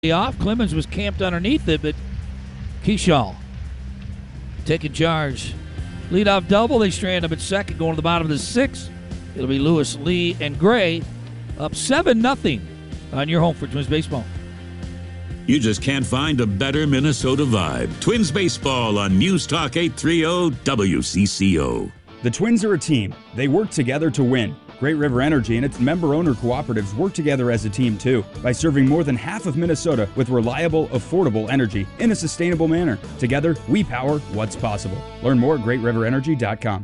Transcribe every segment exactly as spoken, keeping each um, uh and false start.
off. Clemens was camped underneath it, but Keyshaw taking charge. Leadoff double. They strand him at second, going to the bottom of the sixth. It'll be Lewis, Lee, and Gray up seven nothing on your home for Twins baseball. You just can't find a better Minnesota vibe. Twins baseball on News Talk eight thirty W C C O. The Twins are a team. They work together to win. Great River Energy and its member-owner cooperatives work together as a team, too, by serving more than half of Minnesota with reliable, affordable energy in a sustainable manner. Together, we power what's possible. Learn more at great river energy dot com.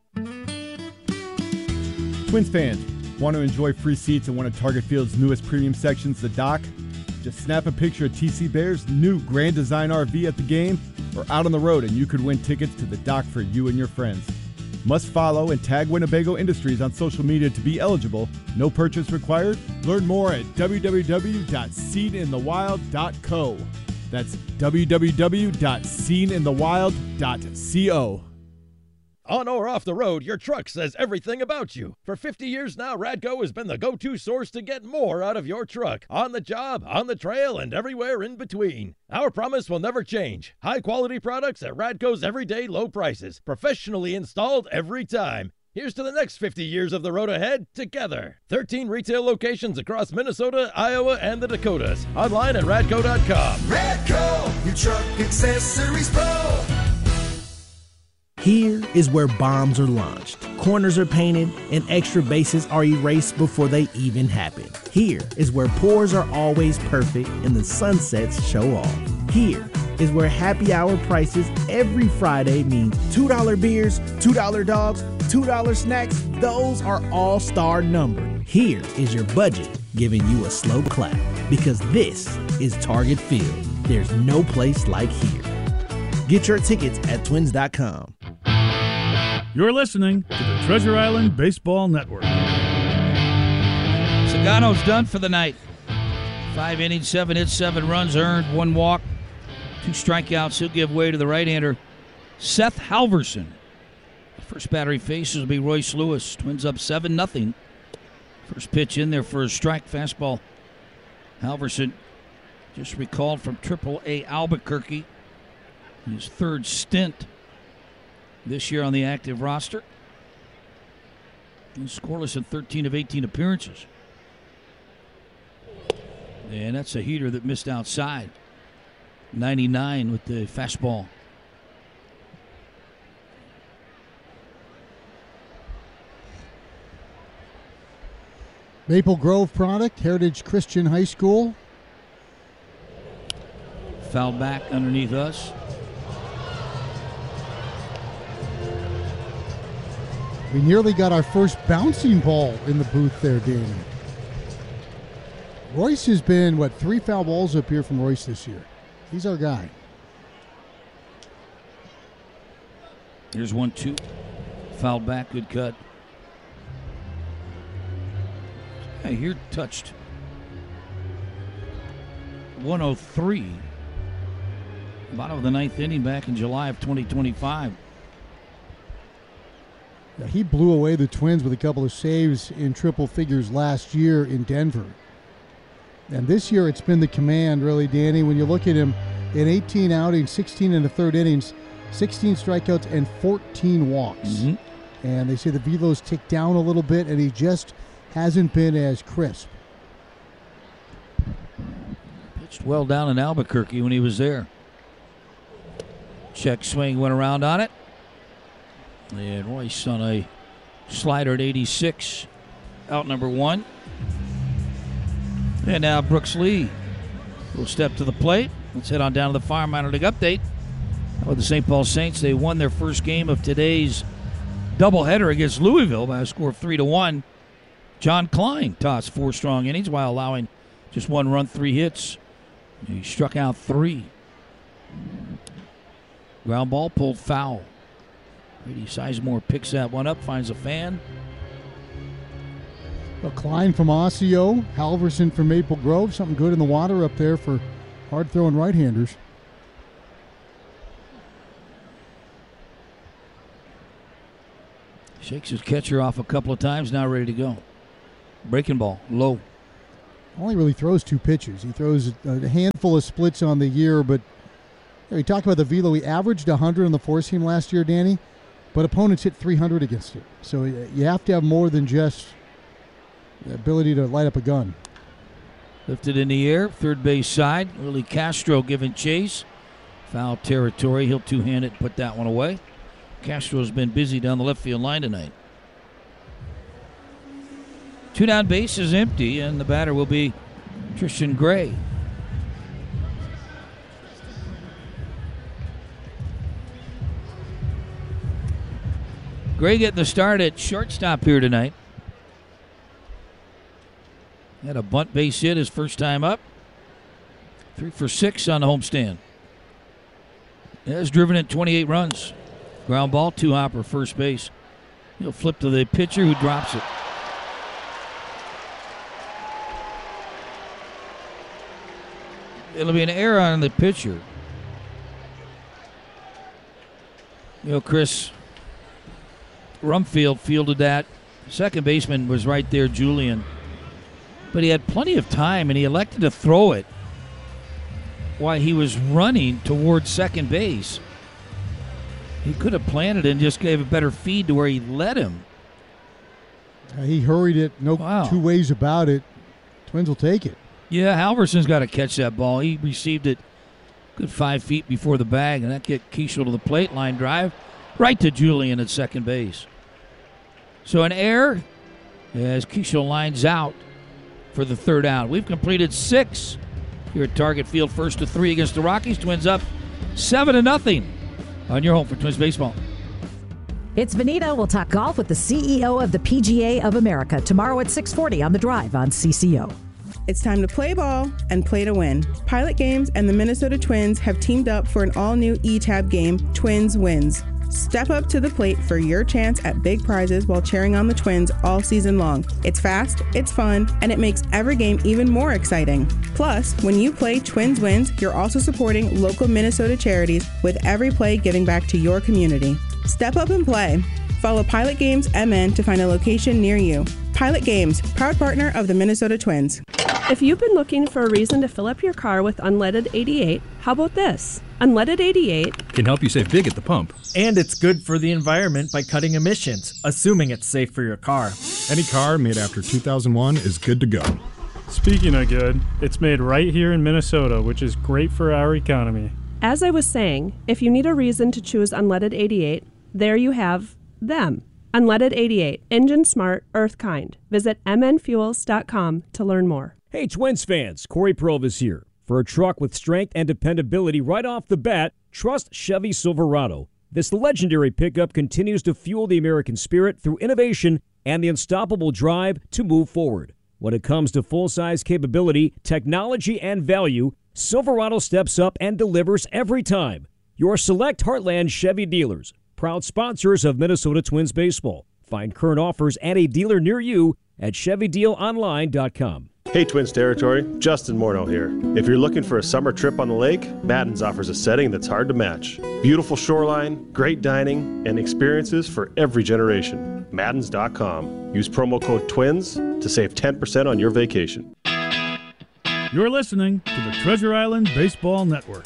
Twins fans, want to enjoy free seats in one of Target Field's newest premium sections, the Dock? Just snap a picture of T C Bear's new Grand Design R V at the game or out on the road, and you could win tickets to the Dock for you and your friends. Must follow and tag Winnebago Industries on social media to be eligible. No purchase required. Learn more at w w w dot seen in the wild dot co. That's w w w dot seen in the wild dot co. On or off the road, your truck says everything about you. For fifty years now, Radco has been the go-to source to get more out of your truck. On the job, on the trail, and everywhere in between. Our promise will never change. High-quality products at Radco's everyday low prices. Professionally installed every time. Here's to the next fifty years of the road ahead together. thirteen retail locations across Minnesota, Iowa, and the Dakotas. Online at radco dot com. Radco, your truck accessories pro. Here is where bombs are launched, corners are painted, and extra bases are erased before they even happen. Here is where pours are always perfect and the sunsets show off. Here is where happy hour prices every Friday mean two dollar beers, two dollar dogs, two dollar snacks. Those are all star numbered. Here is your budget giving you a slow clap because this is Target Field. There's no place like here. Get your tickets at twins dot com. You're listening to the Treasure Island Baseball Network. Sagano's done for the night. Five innings, seven hits, seven runs earned, one walk, two strikeouts. He'll give way to the right-hander, Seth Halverson. First batter he faces will be Royce Lewis. Twins up seven nothing. First pitch in there for a strike, fastball. Halverson just recalled from triple A Albuquerque. His third stint this year on the active roster. He's scoreless in thirteen of eighteen appearances. And that's a heater that missed outside. ninety-nine with the fastball. Maple Grove product, Heritage Christian High School. Foul back underneath us. We nearly got our first bouncing ball in the booth there, Danny. Royce has been, what, three foul balls up here from Royce this year. He's our guy. Here's one, two. Foul back, good cut. Hey, here touched. one oh three. Bottom of the ninth inning back in July of twenty twenty-five. Yeah, he blew away the Twins with a couple of saves in triple figures last year in Denver. And this year it's been the command, really, Danny. When you look at him in eighteen outings, sixteen in the third innings, sixteen strikeouts, and fourteen walks. Mm-hmm. And they say the velo's ticked down a little bit, and he just hasn't been as crisp. Pitched well down in Albuquerque when he was there. Check swing went around on it. And Royce on a slider at eighty-six. Out number one. And now Brooks Lee will step to the plate. Let's head on down to the Fire Minor League update. With the Saint Paul Saints, they won their first game of today's doubleheader against Louisville by a score of three to one. John Klein tossed four strong innings while allowing just one run, three hits. He struck out three. Ground ball pulled foul. Brady Sizemore picks that one up, finds a fan. A Klein from Osseo, Halverson from Maple Grove. Something good in the water up there for hard-throwing right-handers. Shakes his catcher off a couple of times, now ready to go. Breaking ball, low. only really throws two pitches. He throws a handful of splits on the year, but you know, we talked about the velo. He averaged one hundred on the four seam last year, Danny, but opponents hit three hundred against him. So you have to have more than just the ability to light up a gun. Lifted in the air, third base side. Willie Castro giving chase. Foul territory. He'll two-hand it, put that one away. Castro's been busy down the left field line tonight. Two down, base is empty, and the batter will be Tristan Gray. Gray getting the start at shortstop here tonight. Had a bunt base hit his first time up. Three for six on the homestand. Has driven in twenty-eight runs. Ground ball, two hopper, first base. He'll flip to the pitcher who drops it. It'll be an error on the pitcher. You know, Chris Rumfield fielded that. Second baseman was right there, Julian. But he had plenty of time, and he elected to throw it while he was running towards second base. He could have planted it and just gave a better feed to where he led him. Uh, he hurried it. No wow. two ways about it. Twins will take it. Yeah, Halverson's got to catch that ball. He received it good five feet before the bag, and that get Keishel to the plate, line drive, right to Julian at second base. So an error as Keishel lines out for the third out. We've completed six here at Target Field, first to three against the Rockies. Twins up seven to nothing on your home for Twins baseball. It's Vanita. We'll talk golf with the C E O of the P G A of America tomorrow at six forty on The Drive on C C O. It's time to play ball and play to win. Pilot Games and the Minnesota Twins have teamed up for an all-new E-Tab game, Twins Wins. Step up to the plate for your chance at big prizes while cheering on the Twins all season long. It's fast, it's fun, and it makes every game even more exciting. Plus, when you play Twins Wins, you're also supporting local Minnesota charities with every play giving back to your community. Step up and play. Follow Pilot Games M N to find a location near you. Pilot Games, proud partner of the Minnesota Twins. If you've been looking for a reason to fill up your car with Unleaded eighty-eight, how about this? Unleaded eighty-eight can help you save big at the pump. And it's good for the environment by cutting emissions, assuming it's safe for your car. Any car made after two thousand one is good to go. Speaking of good, it's made right here in Minnesota, which is great for our economy. As I was saying, if you need a reason to choose Unleaded eighty-eight, there you have them. Unleaded eighty-eight, engine smart, earth kind. Visit m n fuels dot com to learn more. Hey Twins fans, Corey Purvis here. For a truck with strength and dependability right off the bat, trust Chevy Silverado. This legendary pickup continues to fuel the American spirit through innovation and the unstoppable drive to move forward. When it comes to full-size capability, technology, and value, Silverado steps up and delivers every time. Your select Heartland Chevy dealers, proud sponsors of Minnesota Twins baseball. Find current offers and a dealer near you at chevy deal online dot com. Hey Twins territory, Justin Morneau here. If you're looking for a summer trip on the lake, Madden's offers a setting that's hard to match. Beautiful shoreline, great dining, and experiences for every generation. Maddens dot com. Use promo code TWINS to save ten percent on your vacation. You're listening to the Treasure Island Baseball Network.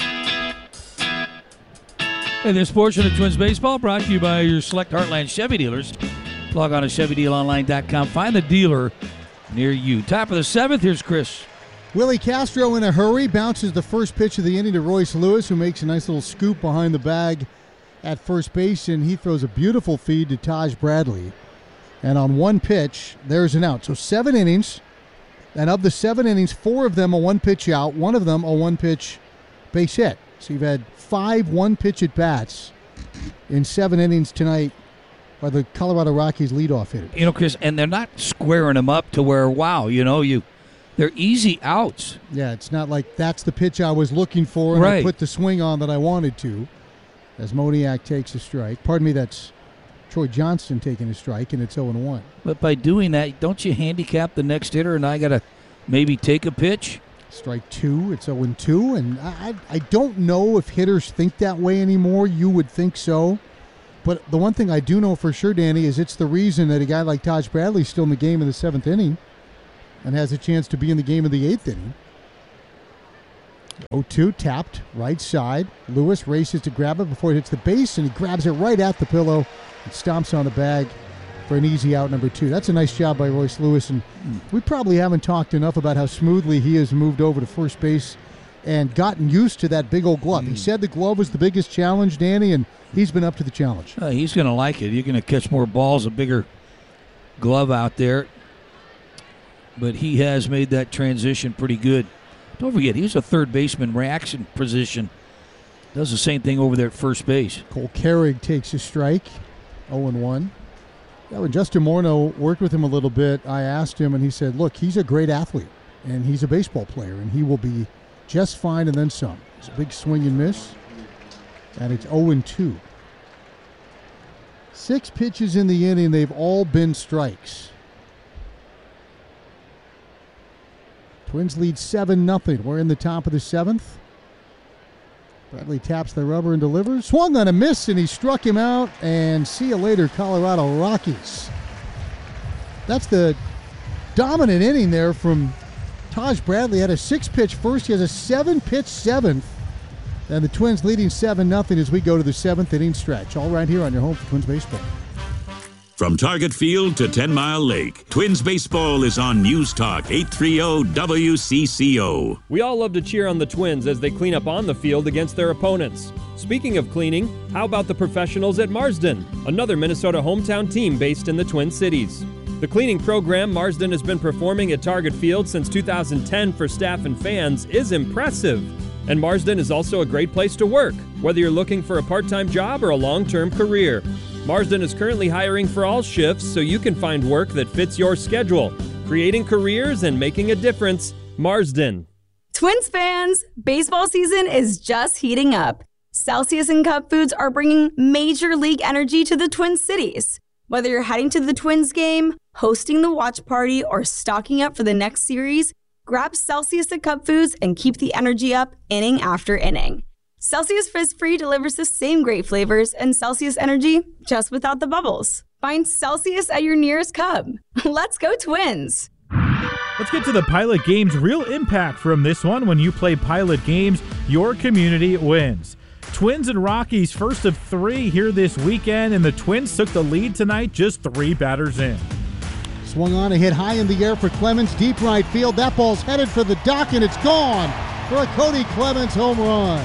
And this portion of Twins Baseball brought to you by your select Heartland Chevy dealers. Log on to chevy deal online dot com. Find the dealer near you. Top of the seventh, here's Chris. Willie Castro in a hurry bounces the first pitch of the inning to Royce Lewis, who makes a nice little scoop behind the bag at first base, and he throws a beautiful feed to Taj Bradley. And on one pitch, there's an out. So seven innings, and of the seven innings, four of them a one-pitch out, one of them a one-pitch base hit. So you've had five one-pitch at-bats in seven innings tonight by the Colorado Rockies leadoff hitter. You know, Chris, and they're not squaring them up to where, wow, you know, you they're easy outs. Yeah, it's not like that's the pitch I was looking for and right. I put the swing on that I wanted to. As Moniak takes a strike. Pardon me, that's Troy Johnston taking a strike, and it's oh and one. But by doing that, don't you handicap the next hitter, and I got to maybe take a pitch? Strike two, it's oh and two, and I, I don't know if hitters think that way anymore. You would think so. But the one thing I do know for sure, Danny, is it's the reason that a guy like Taj Bradley's still in the game in the seventh inning. and has a chance to be in the game in the eighth inning. oh two tapped right side. Lewis races to grab it before it hits the base, and he grabs it right at the pillow and stomps on the bag for an easy out, number two. That's a nice job by Royce Lewis, and we probably haven't talked enough about how smoothly he has moved over to first base and gotten used to that big old glove. Mm. He said the glove was the biggest challenge, Danny, and he's been up to the challenge. Uh, he's going to like it. You're going to catch more balls, a bigger glove out there. But he has made that transition pretty good. Don't forget, he's a third baseman reaction position. Does the same thing over there at first base. Cole Carrig takes a strike, oh and one. Yeah, when Justin Morneau worked with him a little bit, I asked him, and he said, look, he's a great athlete, and he's a baseball player, and he will be just fine and then some. It's a big swing and miss, and it's oh and two. Six pitches in the inning, they've all been strikes. Twins lead seven nothing. We're in the top of the seventh. Bradley taps the rubber and delivers. Swung on a miss, and he struck him out. And see you later, Colorado Rockies. That's the dominant inning there from Taj Bradley. Had a six-pitch first. He has a seven-pitch seventh. And the Twins leading seven nothing as we go to the seventh inning stretch. All right here on your home for Twins Baseball. From Target Field to Ten Mile Lake, Twins Baseball is on News Talk eight thirty W C C O. We all love to cheer on the Twins as they clean up on the field against their opponents. Speaking of cleaning, how about the professionals at Marsden, another Minnesota hometown team based in the Twin Cities? The cleaning program Marsden has been performing at Target Field since two thousand ten for staff and fans is impressive. And Marsden is also a great place to work, whether you're looking for a part-time job or a long-term career. Marsden is currently hiring for all shifts so you can find work that fits your schedule. Creating careers and making a difference. Marsden. Twins fans, baseball season is just heating up. Celsius and Cup Foods are bringing major league energy to the Twin Cities. Whether you're heading to the Twins game, hosting the watch party, or stocking up for the next series, grab Celsius and Cup Foods and keep the energy up inning after inning. Celsius Frizz-Free delivers the same great flavors and Celsius energy, just without the bubbles. Find Celsius at your nearest Cub. Let's go Twins! Let's get to the Pilot Games real impact from this one. When you play Pilot Games, your community wins. Twins and Rockies first of three here this weekend, and the Twins took the lead tonight just three batters in. Swung on a hit high in the air for Clemens, deep right field. That ball's headed for the dock, and it's gone for a Cody Clemens home run.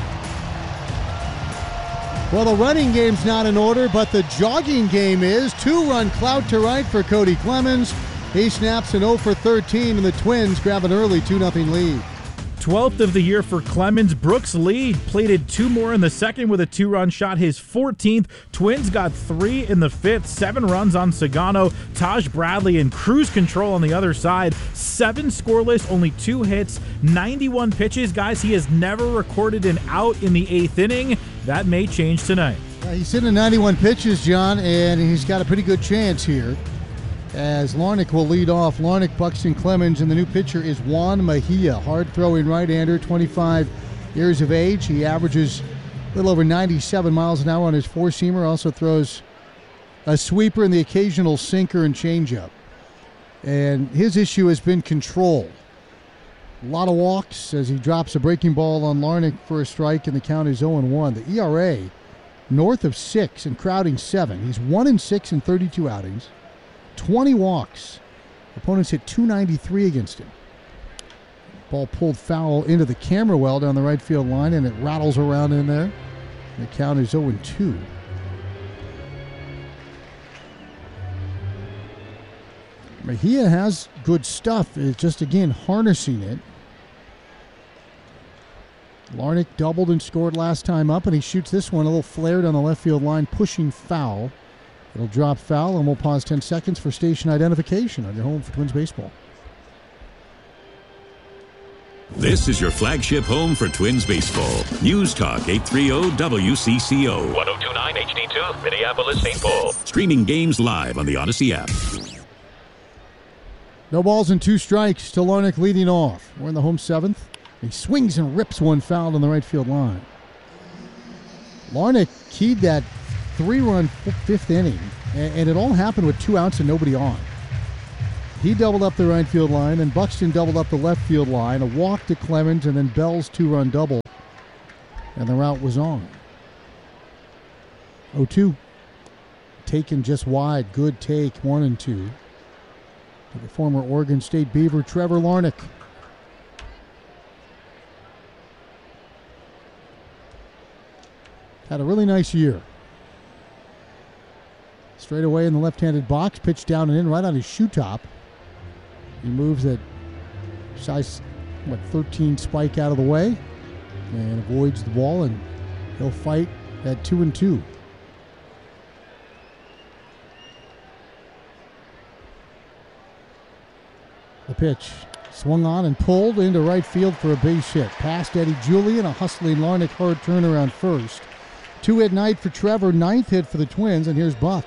Well, the running game's not in order, but the jogging game is. Two-run clout to right for Cody Clemens. He snaps an oh for thirteen, and the Twins grab an early two nothing lead. twelfth of the year for Clemens. Brooks Lee plated two more in the second with a two-run shot, his fourteenth. Twins got three in the fifth, seven runs on Sagano. Taj Bradley in cruise control on the other side. Seven scoreless, only two hits, ninety-one pitches. Guys, he has never recorded an out in the eighth inning. That may change tonight. Uh, he's sitting at ninety-one pitches, John, and he's got a pretty good chance here, as Larnach will lead off. Larnach, Buxton, Clemens, and the new pitcher is Juan Mejia, hard-throwing right-hander, twenty-five years of age. He averages a little over ninety-seven miles an hour on his four-seamer, also throws a sweeper and the occasional sinker and changeup. And his issue has been control. A lot of walks as he drops a breaking ball on Larnach for a strike, and the count is oh and one. The E R A north of six and crowding seven. He's one and six in thirty-two outings. twenty walks. Opponents hit two ninety-three against him. Ball pulled foul into the camera well down the right field line, and it rattles around in there. The count is oh and two. Mejia has good stuff. It's just, again, harnessing it. Larnach doubled and scored last time up, and he shoots this one a little flared on the left field line, pushing foul. It'll drop foul, and we'll pause ten seconds for station identification on your home for Twins Baseball. This is your flagship home for Twins Baseball. News Talk eight thirty W C C O. one oh two point nine H D two, Minneapolis, Saint Paul. Streaming games live on the Odyssey app. No balls and two strikes to Larnach leading off. We're in the home seventh. He swings and rips one foul on the right field line. Larnach keyed that three-run fifth inning, and it all happened with two outs and nobody on. He doubled up the right field line, and Buxton doubled up the left field line. A walk to Clemens, and then Bell's two-run double. And the route was on. oh two. Taken just wide. Good take, one and two. To the former Oregon State Beaver, Trevor Larnach. Had a really nice year. Straight away in the left-handed box, pitch down and in right on his shoe top. He moves that size, what, thirteen spike out of the way and avoids the ball, and he'll fight at two and two. The pitch swung on and pulled into right field for a base hit. Past Eddie Julian, a hustling Larnach hard turnaround first. Two hit night for Trevor, ninth hit for the Twins, and here's Buck.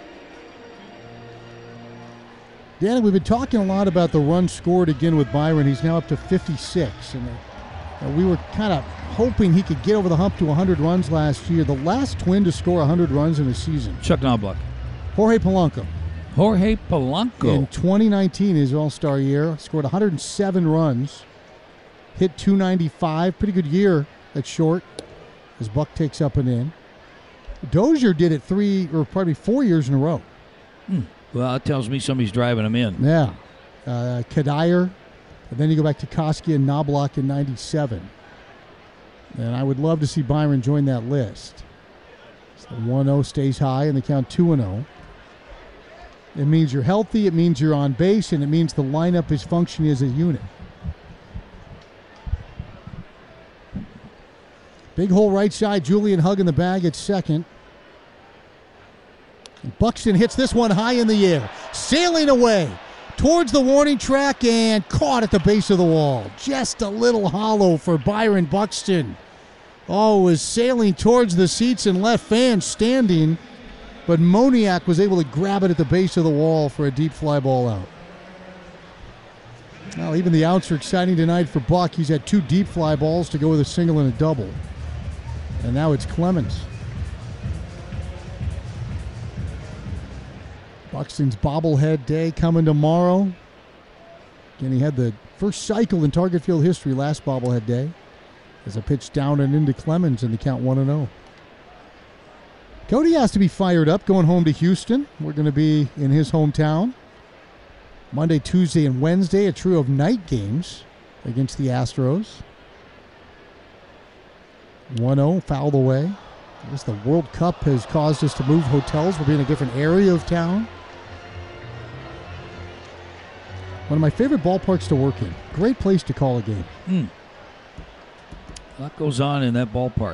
Danny, we've been talking a lot about the run scored again with Byron. He's now up to fifty-six, and uh, we were kind of hoping he could get over the hump to one hundred runs last year. The last Twin to score one hundred runs in a season. Chuck Knobloch. Jorge Polanco. Jorge Polanco. In twenty nineteen, his All-Star year, scored one hundred seven runs, hit two ninety-five. Pretty good year at short as Buck takes up and in. Dozier did it three, or probably four years in a row. Hmm. Well, that tells me somebody's driving him in. Yeah. Uh, Kadire, and then you go back to Koski and Knobloch in ninety-seven. And I would love to see Byron join that list. So one oh stays high, and the count two and oh. It means you're healthy, it means you're on base, and it means the lineup is functioning as a unit. Big hole right side, Julian hugging the bag at second. And Buxton hits this one high in the air, sailing away towards the warning track and caught at the base of the wall. Just a little hollow for Byron Buxton. Oh, was sailing towards the seats and left fans standing, but Moniak was able to grab it at the base of the wall for a deep fly ball out. Well, even the outs are exciting tonight for Buck. He's had two deep fly balls to go with a single and a double. And now it's Clemens. Buxton's bobblehead day coming tomorrow. Again, he had the first cycle in Target Field history last bobblehead day as a pitch down and into Clemens in the count one and oh. Cody has to be fired up going home to Houston. We're going to be in his hometown. Monday, Tuesday, and Wednesday, a trio of night games against the Astros. one oh, fouled away. I guess the World Cup has caused us to move hotels. We'll be in a different area of town. One of my favorite ballparks to work in. Great place to call a game. Hmm. A lot goes on in that ballpark.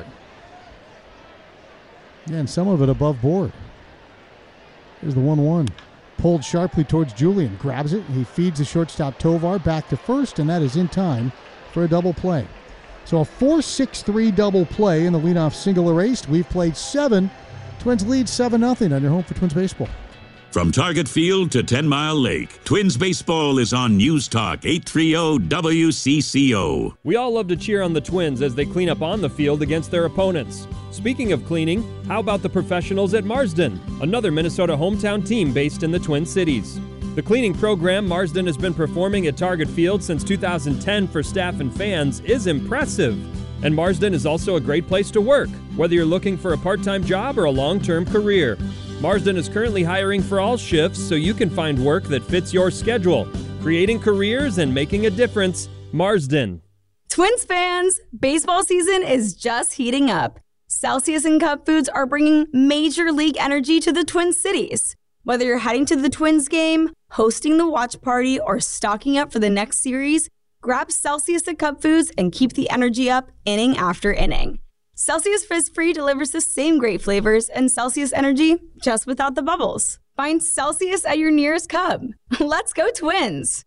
Yeah, and some of it above board. Here's the one one. Pulled sharply towards Julian. Grabs it. He feeds the shortstop Tovar back to first, and that is in time for a double play. So a four six three double play in the leadoff single erased. We've played seven. Twins lead seven nothing on your home for Twins baseball. From Target Field to Ten Mile Lake, Twins baseball is on News Talk eight thirty W C C O. We all love to cheer on the Twins as they clean up on the field against their opponents. Speaking of cleaning, how about the professionals at Marsden, another Minnesota hometown team based in the Twin Cities? The cleaning program Marsden has been performing at Target Field since two thousand ten for staff and fans is impressive. And Marsden is also a great place to work, whether you're looking for a part-time job or a long-term career. Marsden is currently hiring for all shifts so you can find work that fits your schedule. Creating careers and making a difference, Marsden. Twins fans, baseball season is just heating up. Celsius and Cup Foods are bringing major league energy to the Twin Cities. Whether you're heading to the Twins game, hosting the watch party, or stocking up for the next series, grab Celsius and Cup Foods and keep the energy up inning after inning. Celsius Fizz Free delivers the same great flavors and Celsius energy, just without the bubbles. Find Celsius at your nearest Cub. Let's go Twins!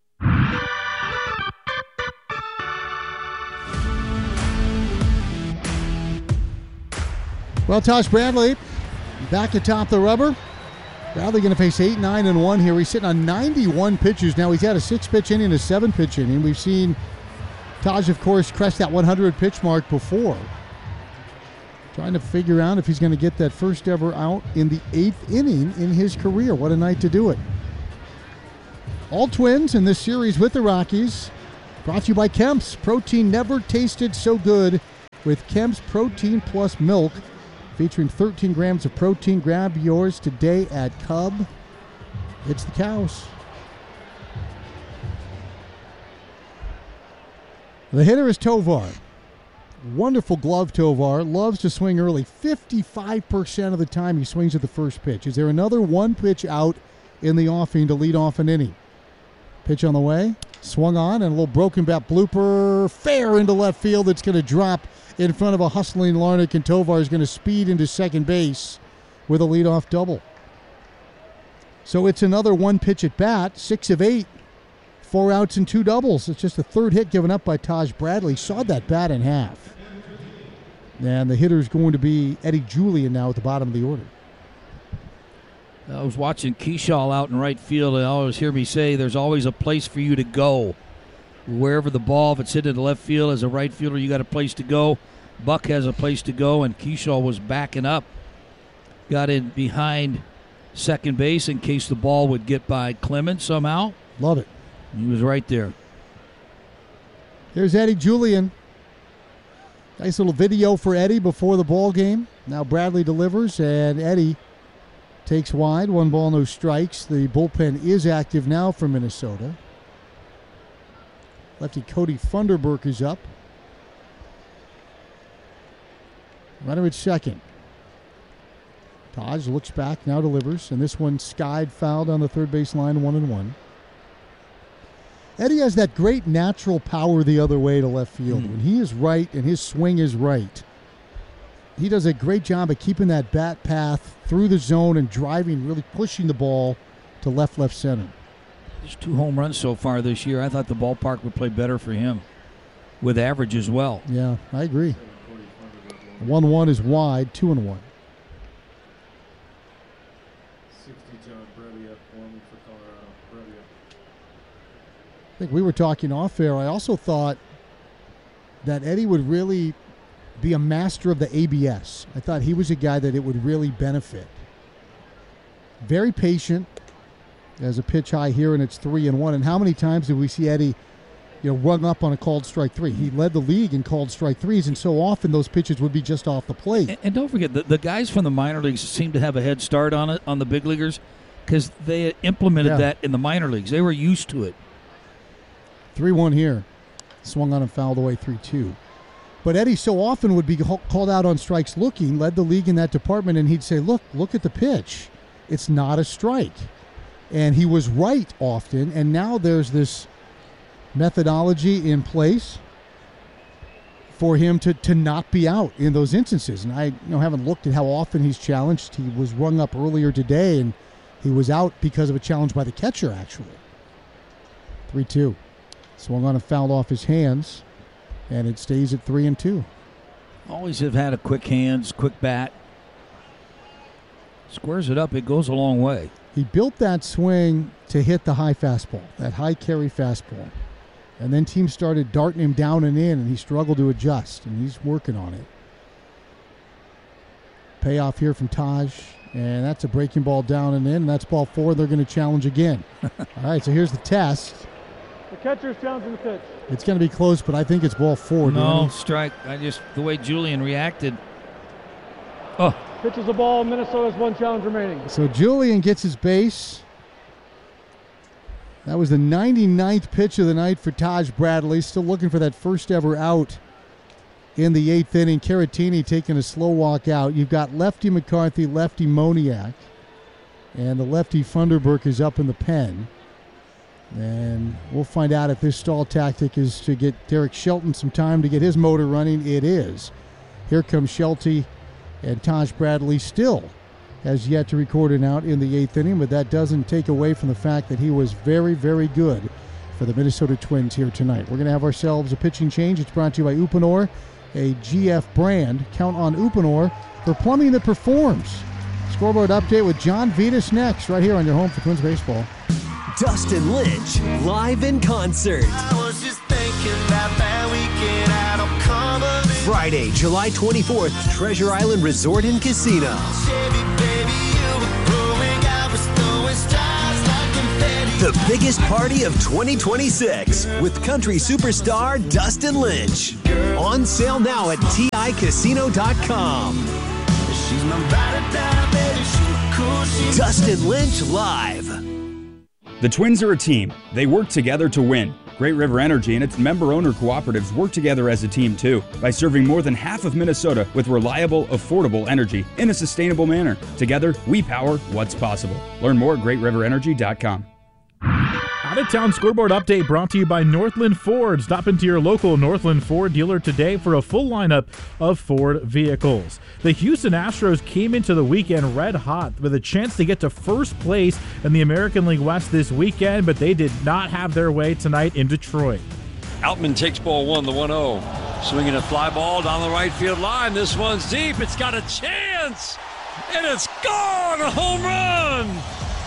Well, Tosh Bradley back atop the rubber. Bradley going to face eight, nine, and one here. He's sitting on ninety-one pitches now. He's had a six-pitch inning, a seven-pitch inning. We've seen Taj, of course, crest that one hundred pitch mark before. Trying to figure out if he's going to get that first ever out in the eighth inning in his career. What a night to do it. All Twins in this series with the Rockies. Brought to you by Kemp's. Protein never tasted so good with Kemp's Protein Plus Milk. Featuring thirteen grams of protein. Grab yours today at Cub. It's the Cows. The hitter is Tovar. Wonderful glove, Tovar. Loves to swing early. fifty-five percent of the time he swings at the first pitch. Is there another one pitch out in the offing to lead off an inning? Pitch on the way. Swung on, and a little broken bat blooper. Fair into left field. It's going to drop in front of a hustling Larnach, and Tovar is going to speed into second base with a leadoff double. So it's another one pitch at bat. Six of eight. Four outs and two doubles. It's just the third hit given up by Taj Bradley. Sawed that bat in half. And the hitter's going to be Eddie Julian now at the bottom of the order. I was watching Keyshaw out in right field, and I always hear me say there's always a place for you to go. Wherever the ball, if it's hit into left field as a right fielder, you got a place to go. Buck has a place to go, and Keyshaw was backing up. Got in behind second base in case the ball would get by Clemens somehow. Love it. He was right there. Here's Eddie Julian. Nice little video for Eddie before the ball game. Now Bradley delivers, and Eddie takes wide. One ball, no strikes. The bullpen is active now for Minnesota. Lefty Cody Funderburk is up. Runner at second. Taj looks back, now delivers, and this one skied, fouled on the third base line, one and one. Eddie has that great natural power the other way to left field. Mm. When he is right and his swing is right, he does a great job of keeping that bat path through the zone and driving, really pushing the ball to left, left center. There's two home runs so far this year. I thought the ballpark would play better for him with average as well. Yeah, I agree. one one is wide, two and one. I think we were talking off air. I also thought that Eddie would really be a master of the A B S. I thought he was a guy that it would really benefit. Very patient. There's a pitch high here, and it's three and one. And how many times did we see Eddie, you know, run up on a called strike three? He led the league in called strike threes, and so often those pitches would be just off the plate. And, and don't forget, the, the guys from the minor leagues seem to have a head start on it on the big leaguers because they implemented Yeah. that in the minor leagues. They were used to it. three one here. Swung on and fouled away three two. But Eddie so often would be called out on strikes looking, led the league in that department, and he'd say, look, look at the pitch. It's not a strike. And he was right often, and now there's this methodology in place for him to, to not be out in those instances. And I you know haven't looked at how often he's challenged. He was rung up earlier today, and he was out because of a challenge by the catcher, actually. three two. Swung on and fouled off his hands, and it stays at three and two. Always have had a quick hands, quick bat. Squares it up, it goes a long way. He built that swing to hit the high fastball, that high carry fastball. And then teams started darting him down and in, and he struggled to adjust, and he's working on it. Payoff here from Taj, and that's a breaking ball down and in, and that's ball four. They're going to challenge again. All right, so here's the test. The catcher's challenging the pitch. It's going to be close, but I think it's ball four. No, Danny. strike. I just, the way Julian reacted. Oh. Pitch is a ball. Minnesota has one challenge remaining. So Julian gets his base. That was the ninety-ninth pitch of the night for Taj Bradley. Still looking for that first ever out in the eighth inning. Caratini taking a slow walk out. You've got lefty McCarthy, lefty Moniak, and the lefty Funderburk is up in the pen. And we'll find out if this stall tactic is to get Derek Shelton some time to get his motor running. It is. Here comes Shelty, and Taj Bradley still has yet to record an out in the eighth inning, but that doesn't take away from the fact that he was very, very good for the Minnesota Twins here tonight. We're going to have ourselves a pitching change. It's brought to you by Uponor, a G F brand. Count on Uponor for plumbing that performs. Scoreboard update with John Vitas next, right here on your home for Twins baseball. Dustin Lynch, live in concert. I was just thinking about that weekend out on Cumberland. Friday, July twenty-fourth, Treasure Island Resort and Casino. Chevy, baby, you were growing, I was throwing stars like The biggest party of twenty twenty-six with country superstar Dustin Lynch. On sale now at T I casino dot com. Dustin Lynch Live. The Twins are a team. They work together to win. Great River Energy and its member-owner cooperatives work together as a team, too, by serving more than half of Minnesota with reliable, affordable energy in a sustainable manner. Together, we power what's possible. Learn more at great river energy dot com. Out-of-town scoreboard update brought to you by Northland Ford. Stop into your local Northland Ford dealer today for a full lineup of Ford vehicles. The Houston Astros came into the weekend red hot with a chance to get to first place in the American League West this weekend, but they did not have their way tonight in Detroit. Outman takes ball one, the one oh. Swinging a fly ball down the right field line. This one's deep. It's got a chance. And it's gone. A home run.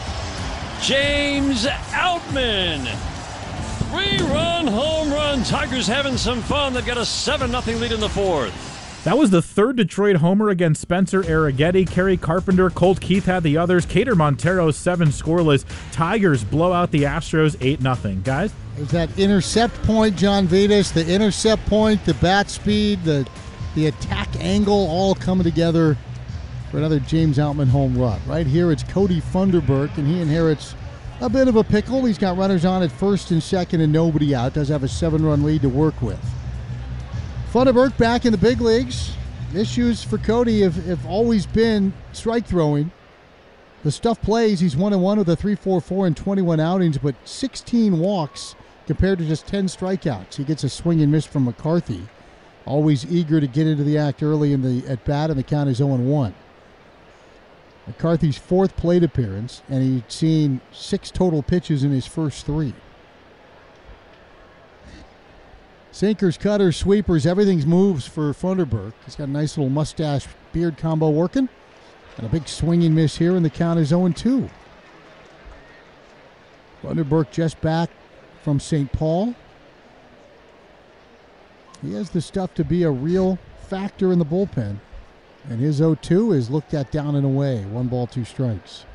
James Outman. Three-run home run. Tigers having some fun. They've got a seven nothing lead in the fourth. That was the third Detroit homer against Spencer Arrighetti. Kerry Carpenter, Colt Keith had the others. Cater Montero, seven scoreless. Tigers blow out the Astros eight nothing. Guys? There's that intercept point, John Vitas. The intercept point, the bat speed, the, the attack angle all coming together for another James Outman home run. Right here it's Cody Funderburk, and he inherits a bit of a pickle. He's got runners on at first and second and nobody out. Does have a seven-run lead to work with. Funderburk back in the big leagues. Issues for Cody have, have always been strike throwing. The stuff plays. He's one and one with a three point four four and twenty-one outings, but sixteen walks compared to just ten strikeouts. He gets a swing and miss from McCarthy. Always eager to get into the act early in the at bat, and the count is oh and one. McCarthy's fourth plate appearance, and he's seen six total pitches in his first three. Sinkers, cutters, sweepers, everything's moves for Funderburk. He's got a nice little mustache beard combo working. And a big swinging miss here, and the count is oh and two. Funderburk just back from Saint Paul. He has the stuff to be a real factor in the bullpen. And his oh two is looked at down and away. One ball, two strikes.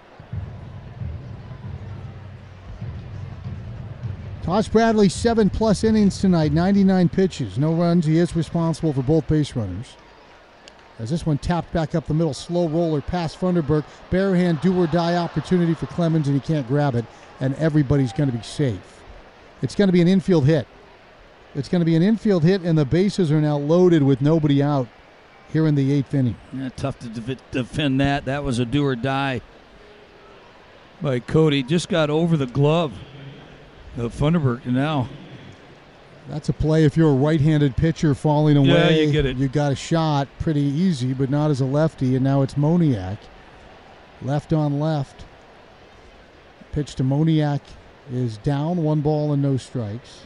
Tosh Bradley, seven plus innings tonight, ninety-nine pitches, no runs. He is responsible for both base runners. As this one tapped back up the middle, slow roller past Funderburk. Bare hand do or die opportunity for Clemens, and he can't grab it, and everybody's going to be safe. It's going to be an infield hit. It's going to be an infield hit, and the bases are now loaded with nobody out here in the eighth inning. Yeah, tough to de- defend that. That was a do or die by Cody. Just got over the glove of Funderburk now. That's a play if you're a right-handed pitcher falling away. Yeah, you get it. You got a shot pretty easy, but not as a lefty, and now it's Moniak. Left on left. Pitch to Moniak is down, one ball and no strikes.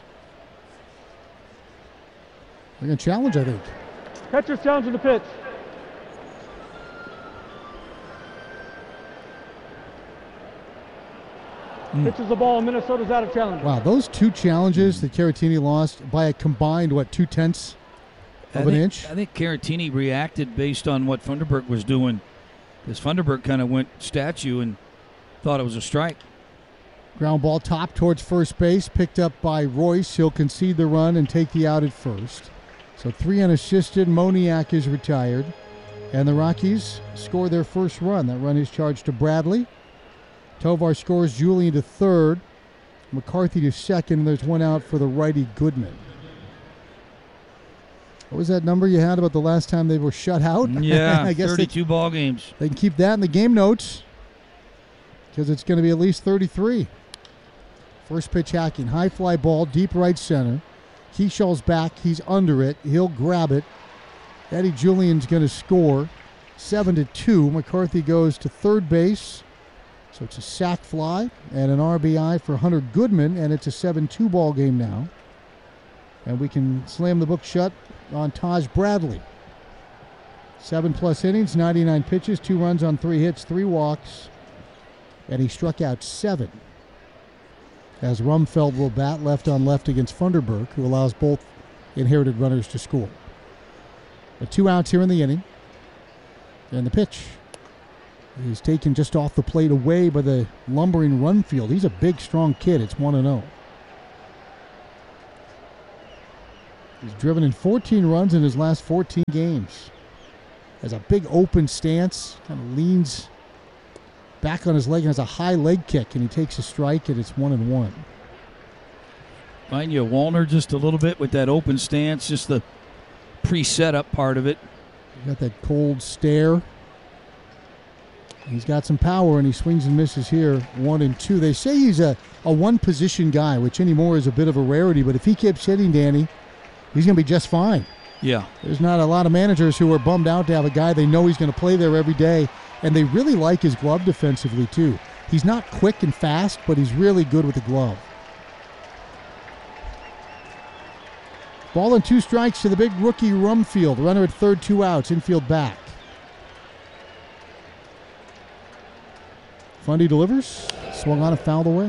They're going to challenge, I think. Catcher's challenging the pitch. Mm. Pitches the ball, and Minnesota's out of challenge. Wow, those two challenges that Caratini lost by a combined, what, two-tenths of I an think, inch? I think Caratini reacted based on what Funderburk was doing. Because Funderburk kind of went statue and thought it was a strike. Ground ball top towards first base, picked up by Royce. He'll concede the run and take the out at first. So three unassisted. Moniak is retired. And the Rockies score their first run. That run is charged to Bradley. Tovar scores Julian to third. McCarthy to second. And there's one out for the righty Goodman. What was that number you had about the last time they were shut out? Yeah, I guess thirty-two they, ball games. They can keep that in the game notes because it's going to be at least thirty-three. First pitch hacking. High fly ball, deep right center. Keeshaw's back. He's under it. He'll grab it. Eddie Julian's going to score. seven to two. McCarthy goes to third base. So it's a sac fly and an R B I for Hunter Goodman, and it's a seven two ball game now. And we can slam the book shut on Taj Bradley. Seven plus innings, ninety-nine pitches, two runs on three hits, three walks, and he struck out seven. As Rumfeld will bat left on left against Funderburk, who allows both inherited runners to score. But two outs here in the inning. And the pitch. He's taken just off the plate away by the lumbering run field. He's a big, strong kid. It's one and oh. He's driven in fourteen runs in his last fourteen games. Has a big open stance, kind of leans back on his leg and has a high leg kick, and he takes a strike, and it's one and one. Mind you, Wallner just a little bit with that open stance, just the pre-setup part of it. He's got that cold stare. He's got some power, and he swings and misses here, one and two. They say he's a, a one-position guy, which anymore is a bit of a rarity, but if he keeps hitting, Danny, he's going to be just fine. Yeah. There's not a lot of managers who are bummed out to have a guy they know he's going to play there every day, and they really like his glove defensively, too. He's not quick and fast, but he's really good with the glove. Ball and two strikes to the big rookie Rumfield. Runner at third, two outs, infield back. Fundy delivers, swung on and fouled away.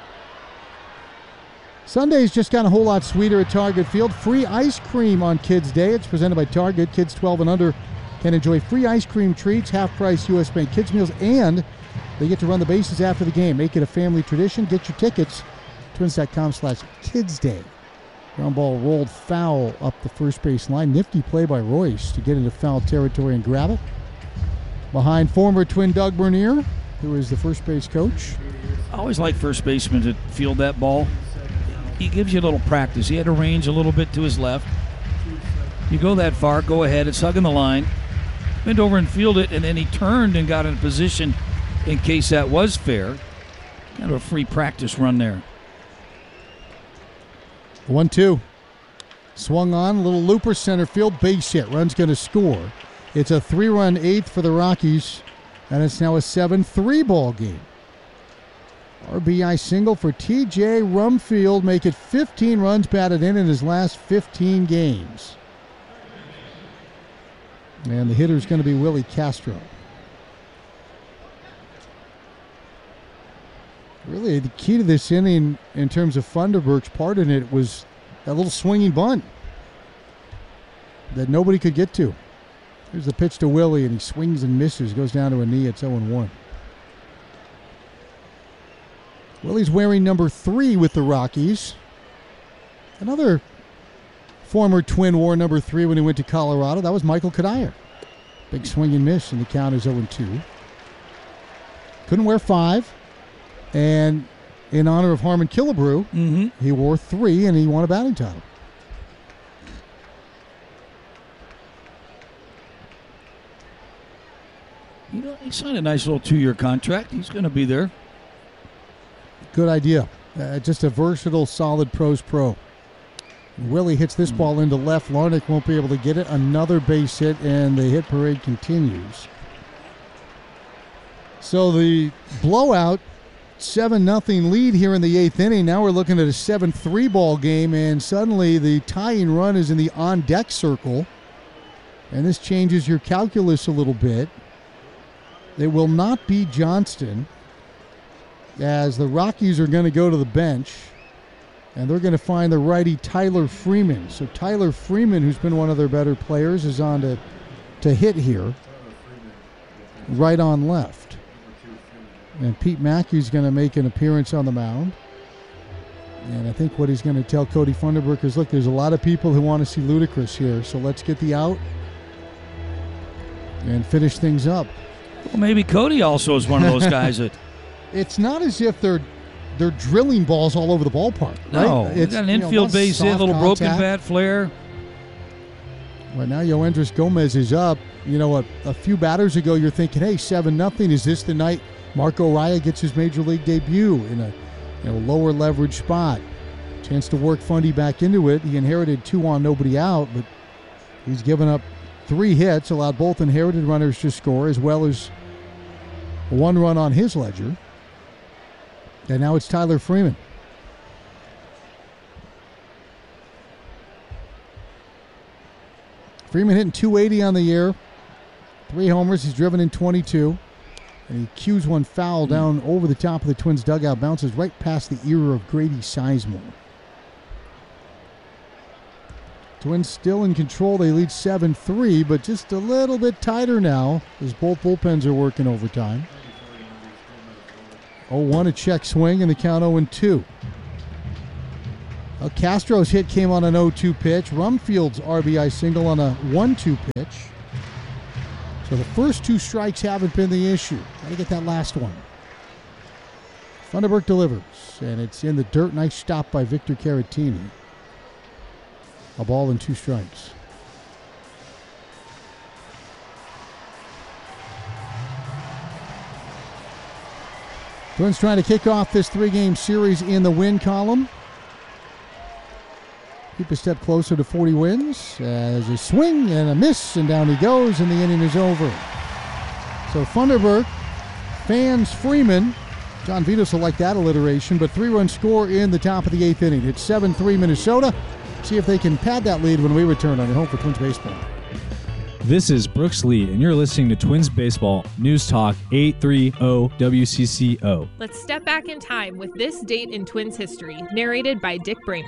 Sunday's just got a whole lot sweeter at Target Field. Free ice cream on Kids Day. It's presented by Target. Kids twelve and under can enjoy free ice cream treats, half-price U S Bank Kids meals, and they get to run the bases after the game. Make it a family tradition. Get your tickets. Twins.com slash Kids Day. Ground ball rolled foul up the first base line. Nifty play by Royce to get into foul territory and grab it. Behind former Twin Doug Bernier, who is the first base coach. I always like first baseman to field that ball. He gives you a little practice. He had to range a little bit to his left. You go that far, go ahead. It's hugging the line. Bent over and field it, and then he turned and got in position in case that was fair. Kind of a free practice run there. one two. Swung on, little looper center field, base hit. Run's going to score. It's a three-run eighth for the Rockies, and it's now a seven three ball game. R B I single for T J Rumfield, make it fifteen runs batted in in his last fifteen games. And the hitter's going to be Willie Castro. Really, the key to this inning in terms of Funderburk's part in it was that little swinging bunt that nobody could get to. Here's the pitch to Willie, and he swings and misses, goes down to a knee. It's oh and one. Willie's wearing number three with the Rockies. Another former Twin wore number three when he went to Colorado. That was Michael Kadire. Big swing and miss, and the count is oh and two. Couldn't wear five. And in honor of Harmon Killebrew, mm-hmm. he wore three, and he won a batting title. You know, he signed a nice little two-year contract. He's going to be there. Good idea. Uh, just a versatile, solid pros pro. Willie hits this ball into left. Larnach won't be able to get it. Another base hit, and the hit parade continues. So the blowout, seven nothing lead here in the eighth inning. Now we're looking at a seven three ball game, and suddenly the tying run is in the on-deck circle. And this changes your calculus a little bit. It will not be Johnston, as the Rockies are going to go to the bench, and they're going to find the righty Tyler Freeman. So Tyler Freeman, who's been one of their better players, is on to, to hit here, right on left. And Pete Mackey's going to make an appearance on the mound. And I think what he's going to tell Cody Funderburk is, look, there's a lot of people who want to see Ludacris here, so let's get the out and finish things up. Well, maybe Cody also is one of those guys that... It's not as if they're they're drilling balls all over the ballpark. Right? No, It's got an you know, infield base hit, a little contact. broken bat flare. Right now, Yoendris Gomez is up. You know, a, a few batters ago, you're thinking, hey, seven nothing. Is this the night Marco Raya gets his major league debut in a you know, lower leverage spot? Chance to work Fundy back into it. He inherited two on, nobody out, but he's given up three hits, allowed both inherited runners to score, as well as one run on his ledger. And now it's Tyler Freeman. Freeman hitting two eighty on the year. Three homers. He's driven in twenty-two. And he cues one foul down over the top of the Twins dugout. Bounces right past the ear of Grady Sizemore. Twins still in control. They lead seven three, but just a little bit tighter now as both bullpens are working overtime. oh one a check swing and the count oh two. Well, Castro's hit came on an oh two pitch. Rumfield's R B I single on a one two pitch. So the first two strikes haven't been the issue. Got to get that last one. Funderburk delivers, and it's in the dirt. Nice stop by Victor Caratini. A ball and two strikes. Twins trying to kick off this three-game series in the win column. Keep a step closer to forty wins as a swing and a miss, and down he goes, and the inning is over. So Funderburk fans Freeman. John Vitos will like that alliteration, but three-run score in the top of the eighth inning. It's seven three Minnesota. See if they can pad that lead when we return on your home for Twins Baseball. This is Brooks Lee, and you're listening to Twins Baseball News Talk eight thirty W C C O. Let's step back in time with this date in Twins history, narrated by Dick Bramer.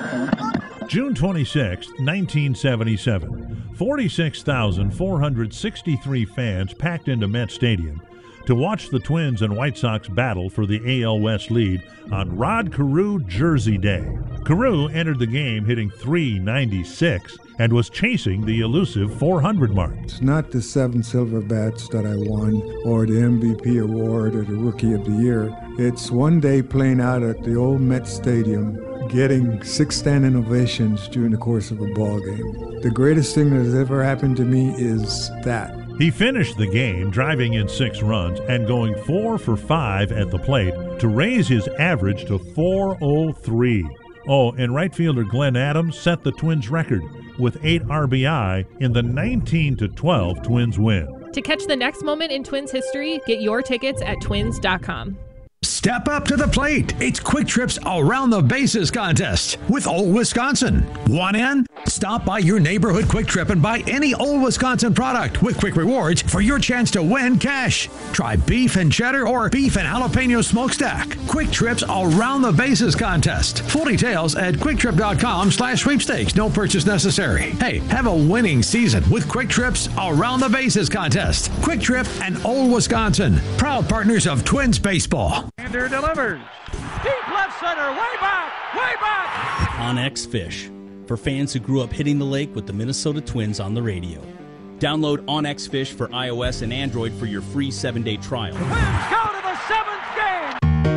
June twenty-sixth, nineteen seventy-seven. forty-six thousand four hundred sixty-three fans packed into Met Stadium to watch the Twins and White Sox battle for the A L West lead on Rod Carew Jersey Day. Carew entered the game hitting three ninety-six and was chasing the elusive four hundred mark. It's not the seven silver bats that I won or the M V P award or the Rookie of the Year. It's one day playing out at the old Met Stadium, getting six standing ovations during the course of a ball game. The greatest thing that has ever happened to me is that. He finished the game driving in six runs and going four for five at the plate to raise his average to four oh three. Oh, and right fielder Glenn Adams set the Twins record with eight R B I in the nineteen to twelve Twins win. To catch the next moment in Twins history, get your tickets at twins dot com. Step up to the plate. It's Quick Trip's Around the Bases contest with Old Wisconsin. Want in? Stop by your neighborhood Quick Trip and buy any Old Wisconsin product with Quick Rewards for your chance to win cash. Try beef and cheddar or beef and jalapeno smokestack. Quick Trip's Around the Bases contest. Full details at quick trip dot com slash sweepstakes. No purchase necessary. Hey, have a winning season with Quick Trip's Around the Bases contest. Quick Trip and Old Wisconsin, proud partners of Twins Baseball. Sander delivers. Deep left center, way back, way back. OnX Fish, for fans who grew up hitting the lake with the Minnesota Twins on the radio. Download OnX Fish for iOS and Android for your free seven-day trial. Twins go to the seventh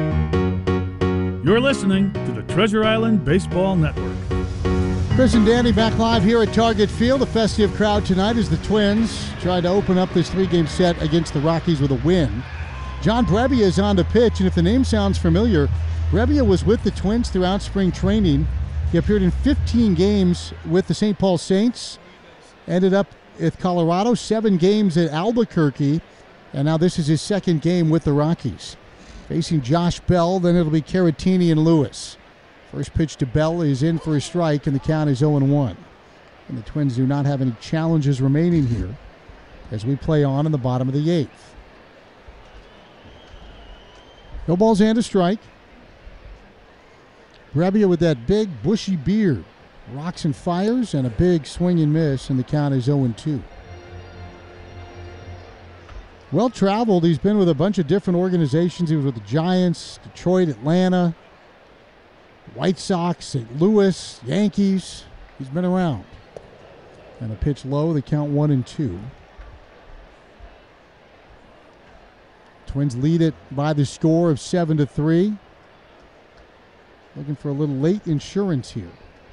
game. You're listening to the Treasure Island Baseball Network. Chris and Danny back live here at Target Field. A festive crowd tonight as the Twins try to open up this three-game set against the Rockies with a win. John Brebbia is on the pitch, and if the name sounds familiar, Brebbia was with the Twins throughout spring training. He appeared in fifteen games with the Saint Paul Saints, ended up with Colorado, seven games at Albuquerque, and now this is his second game with the Rockies. Facing Josh Bell, then it'll be Caratini and Lewis. First pitch to Bell is in for a strike, and the count is oh one. And the Twins do not have any challenges remaining here as we play on in the bottom of the eighth. No balls and a strike. Brebbia with that big bushy beard. Rocks and fires and a big swing and miss, and the count is oh two. Well traveled. He's been with a bunch of different organizations. He was with the Giants, Detroit, Atlanta, White Sox, Saint Louis, Yankees. He's been around. And a pitch low, the count one and two. Twins lead it by the score of seven to three. Looking for a little late insurance here.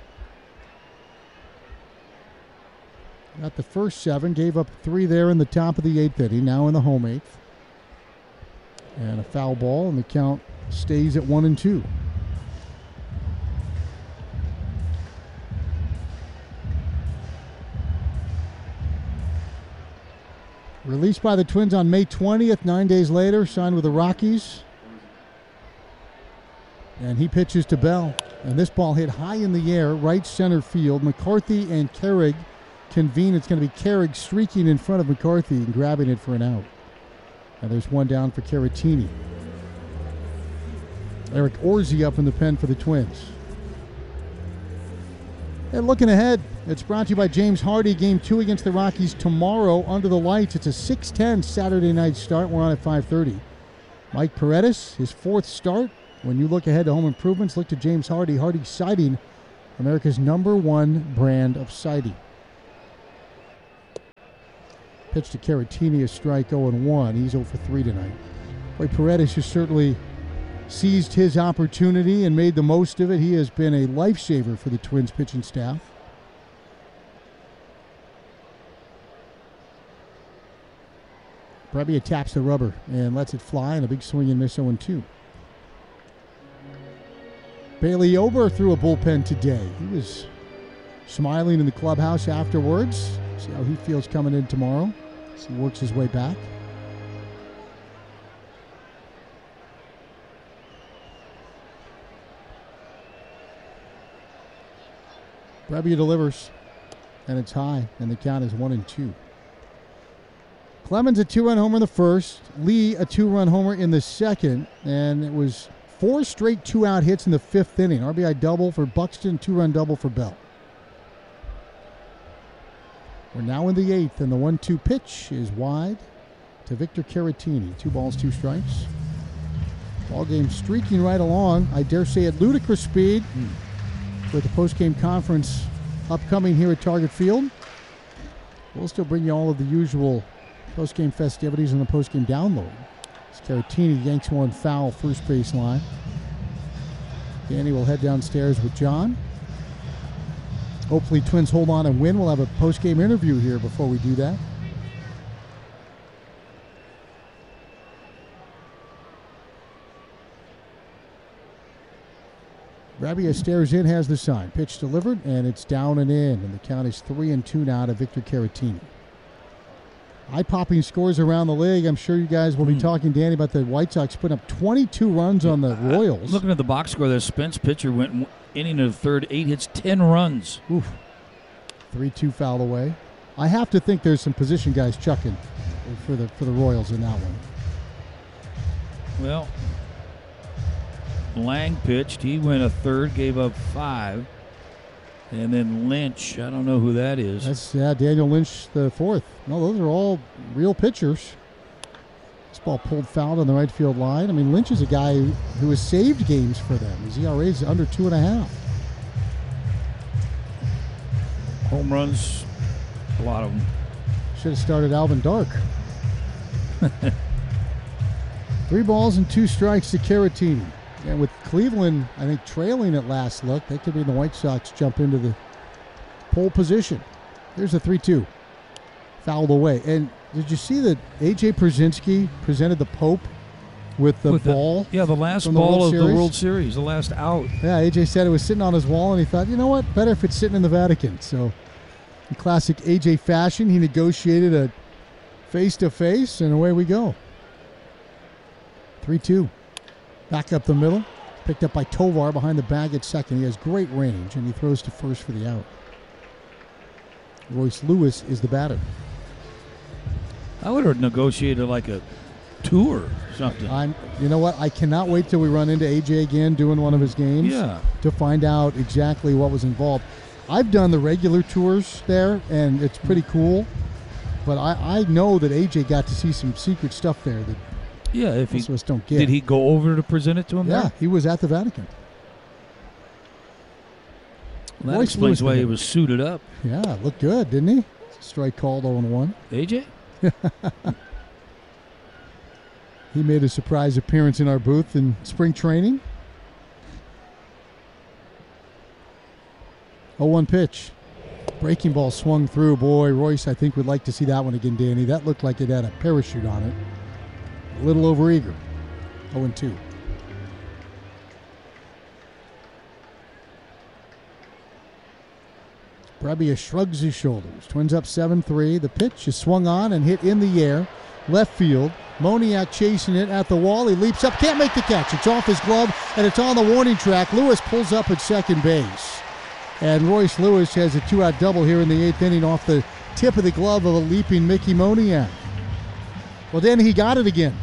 Got the first seven, gave up three there in the top of the eighth inning, now in the home eighth. And a foul ball, and the count stays at one and two. Released by the Twins on May twentieth, nine days later, signed with the Rockies. And he pitches to Bell. And this ball hit high in the air, right center field. McCarthy and Carrig convene. It's going to be Carrig streaking in front of McCarthy and grabbing it for an out. And there's one down for Caratini. Eric Orsi up in the pen for the Twins. And looking ahead, it's brought to you by James Hardy. Game two against the Rockies tomorrow under the lights. It's a six ten Saturday night start. We're on at five thirty. Mike Paredes, his fourth start. When you look ahead to home improvements, look to James Hardy. Hardy Siding, America's number one brand of siding. Pitch to Caratini, a strike, oh and one. He's oh for three tonight. Boy, Paredes has certainly seized his opportunity and made the most of it. He has been a lifesaver for the Twins pitching staff. Brebbia taps the rubber and lets it fly, and a big swing and miss, oh and two. Bailey Ober threw a bullpen today. He was smiling in the clubhouse afterwards. See how he feels coming in tomorrow as he works his way back. Brebbia delivers, and it's high, and the count is one and two. Clemens a two-run homer in the first, Lee a two-run homer in the second, and it was four straight two-out hits in the fifth inning. R B I double for Buxton, two-run double for Bell. We're now in the eighth, and the one two pitch is wide to Victor Caratini. Two balls, two strikes. Ball game streaking right along. I dare say at ludicrous speed. Mm. With the post-game conference upcoming here at Target Field. We'll still bring you all of the usual post-game festivities and the post-game download. As Caratini yanks one foul first base line. Danny will head downstairs with John. Hopefully Twins hold on and win. We'll have a post-game interview here before we do that. Brebbia stares in, has the sign. Pitch delivered, and it's down and in. And the count is three and two now to Victor Caratini. Eye-popping scores around the league. I'm sure you guys will be mm. talking, Danny, about the White Sox putting up twenty-two runs on the Royals. Looking at the box score, the Spence pitcher went inning of the third, eight hits, ten runs. Oof. three two foul away. I have to think there's some position guys chucking for the for the Royals in that one. Well, Lang pitched. He went a third, gave up five. And then Lynch, I don't know who that is. That's, yeah, Daniel Lynch, the fourth. No, those are all real pitchers. This ball pulled foul on the right field line. I mean, Lynch is a guy who has saved games for them. His E R A is under two and a half. Home runs, a lot of them. Should have started Alvin Dark. Three balls and two strikes to Caratini. And with Cleveland, I think, trailing at last look, they could be the White Sox jump into the pole position. Here's a three two. Fouled away. And did you see that A J Pierzynski presented the Pope with the with ball? The, yeah, the last ball the of Series? the World Series, the last out. Yeah, A J said it was sitting on his wall, and he thought, you know what, better if it's sitting in the Vatican. So in classic A J fashion, he negotiated a face-to-face, and away we go. three two. Back up the middle. Picked up by Tovar behind the bag at second. He has great range, and he throws to first for the out. Royce Lewis is the batter. I would have negotiated like a tour or something. I'm, you know what? I cannot wait till we run into A J again doing one of his games yeah. to find out exactly what was involved. I've done the regular tours there, and it's pretty cool. But I, I know that A J got to see some secret stuff there that Yeah, if he most of us don't get. Did he go over to present it to him? Yeah, there? he was at the Vatican. Well, that Royce explains Lewis why he was suited up. Yeah, looked good, didn't he? Strike called oh and one. A J? He made a surprise appearance in our booth in spring training. oh one pitch. Breaking ball swung through. Boy, Royce, I think, would like to see that one again, Danny. That looked like it had a parachute on it. A little overeager. oh and two. Brebbia shrugs his shoulders. Twins up seven three. The pitch is swung on and hit in the air. Left field. Moniak chasing it at the wall. He leaps up. Can't make the catch. It's off his glove, and it's on the warning track. Lewis pulls up at second base. And Royce Lewis has a two-out double here in the eighth inning off the tip of the glove of a leaping Mickey Moniak. Well, then he got it again.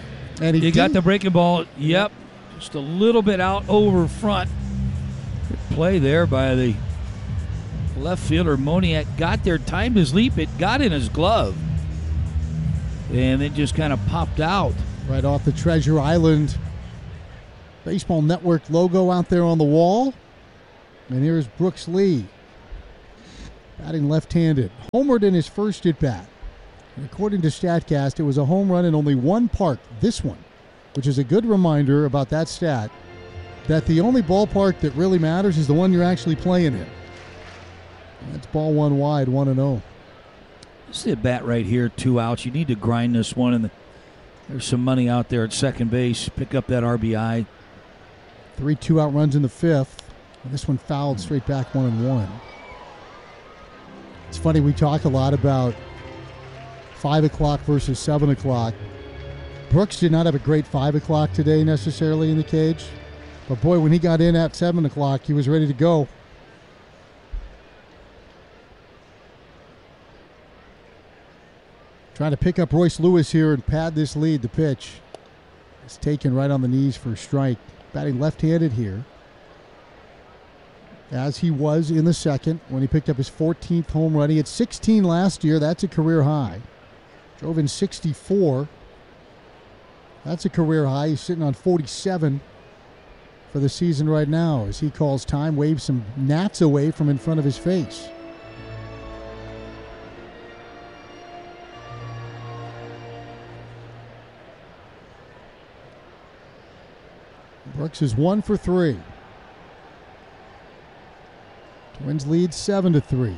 And he You got the breaking ball. Yep. Just a little bit out over front. play there by the left fielder. Moniak got there, timed his leap. It got in his glove. And it just kind of popped out. Right off the Treasure Island Baseball Network logo out there on the wall. And here's Brooks Lee, batting left-handed. Homered in his first at-bat. And according to StatCast, it was a home run in only one park, this one, which is a good reminder about that stat, that the only ballpark that really matters is the one you're actually playing in. And that's ball one wide, one and oh. This is the bat right here, two outs. You need to grind this one, and there's some money out there at second base. Pick up that R B I. Three two-out runs in the fifth. And this one fouled straight back, one and one. It's funny, we talk a lot about five o'clock versus seven o'clock. Brooks did not have a great five o'clock today necessarily in the cage. But boy, when he got in at seven o'clock, he was ready to go. Trying to pick up Royce Lewis here and pad this lead. The pitch is taken right on the knees for a strike. Batting left-handed here, as he was in the second when he picked up his fourteenth home run. He had sixteen last year. That's a career high. Drove in sixty-four. That's a career high. He's sitting on forty-seven for the season right now as he calls time, waves some gnats away from in front of his face. Brooks is one for three. Twins lead seven to three.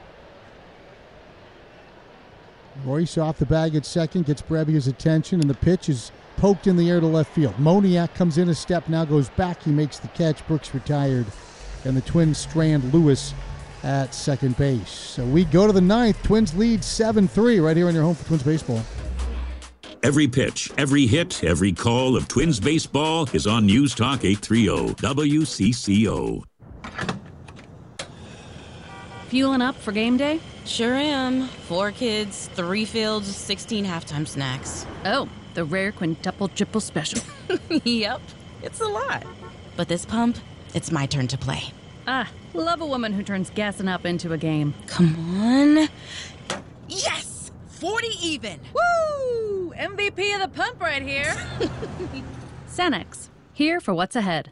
Royce off the bag at second, gets Brebia's attention, and the pitch is poked in the air to left field. Moniak comes in a step, now goes back. He makes the catch. Brooks retired, and the Twins strand Lewis at second base. So we go to the ninth. Twins lead seven three right here on your home for Twins baseball. Every pitch, every hit, every call of Twins baseball is on News Talk eight thirty W C C O. Fueling up for game day? Sure am. Four kids, three fields, sixteen halftime snacks. Oh, the rare quintuple triple special. Yep, it's a lot. But this pump, it's my turn to play. Ah, love a woman who turns gassing up into a game. Come on. Yes! forty even. Woo! M V P of the pump right here. Cenex, here for what's ahead.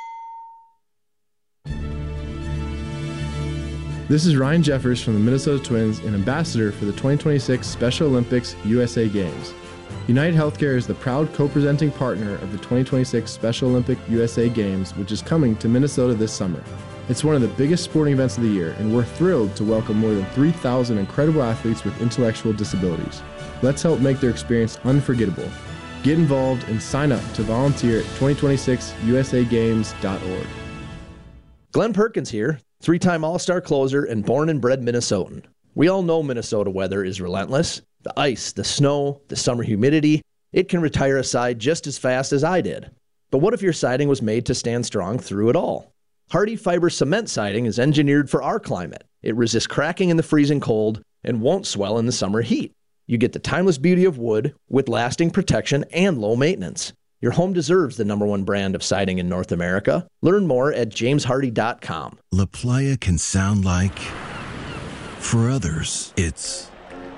This is Ryan Jeffers from the Minnesota Twins and ambassador for the twenty twenty-six Special Olympics U S A Games. United Healthcare is the proud co-presenting partner of the twenty twenty-six Special Olympic U S A Games, which is coming to Minnesota this summer. It's one of the biggest sporting events of the year, and we're thrilled to welcome more than three thousand incredible athletes with intellectual disabilities. Let's help make their experience unforgettable. Get involved and sign up to volunteer at twenty twenty-six U S A games dot org. Glenn Perkins here, three-time All-Star closer and born and bred Minnesotan. We all know Minnesota weather is relentless. The ice, the snow, the summer humidity, it can retire a side just as fast as I did. But what if your siding was made to stand strong through it all? Hardy Fiber Cement Siding is engineered for our climate. It resists cracking in the freezing cold and won't swell in the summer heat. You get the timeless beauty of wood with lasting protection and low maintenance. Your home deserves the number one brand of siding in North America. Learn more at james hardy dot com. La Playa can sound like, for others, it's,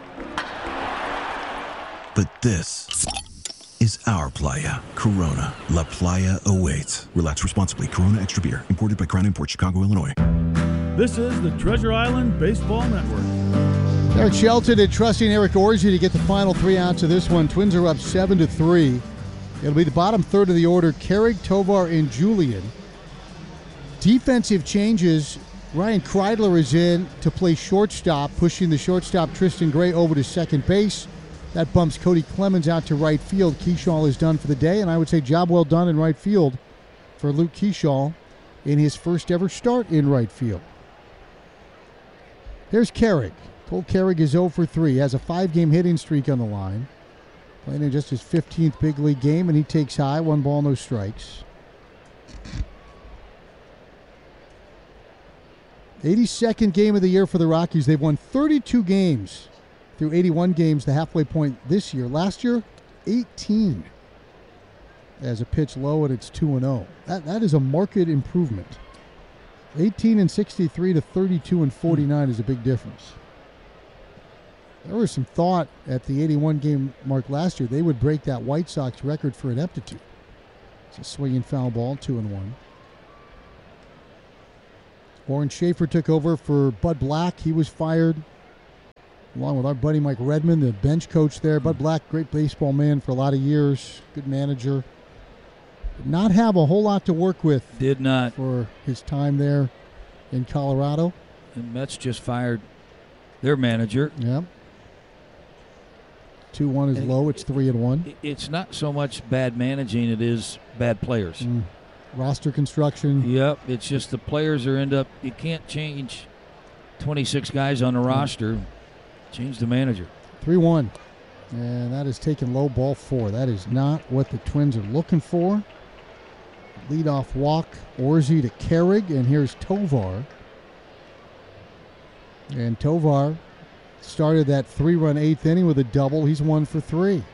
but this is our playa. Corona. La Playa awaits. Relax responsibly. Corona Extra Beer. Imported by Crown Imports, Chicago, Illinois. This is the Treasure Island Baseball Network. Eric Shelton and trusting Eric Orsi to get the final three outs of this one. Twins are up seven to three. It'll be the bottom third of the order. Carrig, Tovar, and Julian. Defensive changes. Ryan Kreidler is in to play shortstop, pushing the shortstop Tristan Gray over to second base. That bumps Cody Clemens out to right field. Keyshaw is done for the day, and I would say job well done in right field for Luke Keyshaw in his first ever start in right field. There's Carrig. Cole Carrig is oh for three. He has a five-game hitting streak on the line. Playing in just his fifteenth big league game, and he takes high. One ball, no strikes. eighty-second game of the year for the Rockies. They've won thirty-two games through eighty-one games, the halfway point this year. Last year, eighteen. As a pitch low, and it's two and oh. That, that is a marked improvement. eighteen and sixty-three to thirty-two and forty-nine is a big difference. There was some thought at the eighty-one game mark last year they would break that White Sox record for ineptitude. It's a swinging foul ball, two and one. Warren Schaefer took over for Bud Black. He was fired, along with our buddy Mike Redmond, the bench coach there. Bud Black, great baseball man for a lot of years, good manager. Did not have a whole lot to work with. Did not. For his time there in Colorado. And Mets just fired their manager. Yep. two one is And low. It's three and one. It's not so much bad managing, it is bad players. Mm. Roster construction. Yep, it's just the players are end up, you can't change twenty-six guys on the mm. roster. Change the manager. three one. And that is taken low, ball four. That is not what the Twins are looking for. Leadoff walk, Orsi to Carrig, and here's Tovar. And Tovar started that three-run eighth inning with a double. He's one for three.